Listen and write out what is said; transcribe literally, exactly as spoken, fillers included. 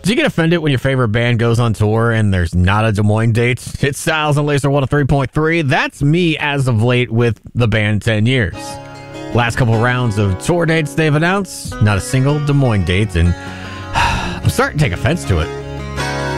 Do you get offended when your favorite band goes on tour and there's not a Des Moines date? It's Styles on Laser one oh three point three. That's me as of late with the band ten years. Last couple rounds of tour dates they've announced, not a single Des Moines date, and I'm starting to take offense to it.